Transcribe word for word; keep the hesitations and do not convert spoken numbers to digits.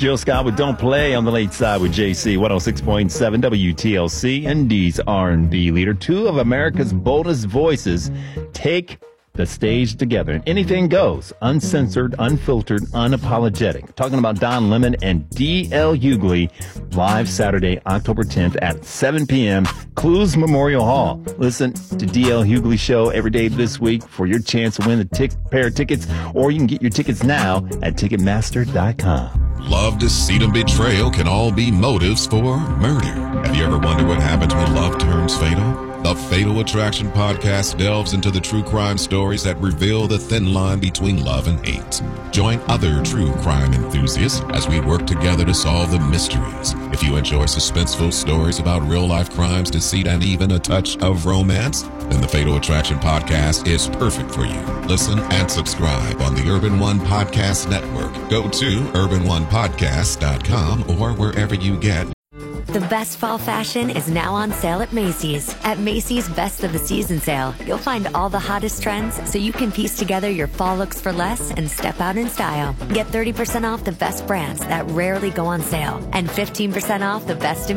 Jill Scott with Don't Play on the Late Side with J C, one oh six point seven W T L C, Indy's R and B leader. Two of America's boldest voices take the stage together. And anything goes, uncensored, unfiltered, unapologetic. Talking about Don Lemon and D L Hughley, live Saturday, October tenth at seven p.m., Clues Memorial Hall. Listen to D L Hughley Show every day this week for your chance to win a tic- pair of tickets, or you can get your tickets now at Ticketmaster dot com. Love, deceit, and betrayal can all be motives for murder. Have you ever wondered what happens when love turns fatal? The Fatal Attraction podcast delves into the true crime stories that reveal the thin line between love and hate. Join other true crime enthusiasts as we work together to solve the mysteries. If you enjoy suspenseful stories about real-life crimes, deceit, and even a touch of romance, then the Fatal Attraction podcast is perfect for you. Listen and subscribe on the Urban One Podcast Network. Go to urban one podcast dot com or wherever you get. The best fall fashion is now on sale at Macy's. At Macy's Best of the Season sale, you'll find all the hottest trends so you can piece together your fall looks for less and step out in style. Get thirty percent off the best brands that rarely go on sale and fifteen percent off the best